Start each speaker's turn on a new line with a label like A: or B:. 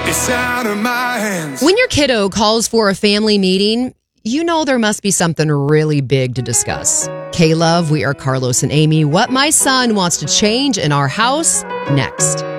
A: It's out of my hands.
B: When your kiddo calls for a family meeting, you know there must be something really big to discuss. K-Love, we are Carlos and Amy. What my son wants to change in our house next.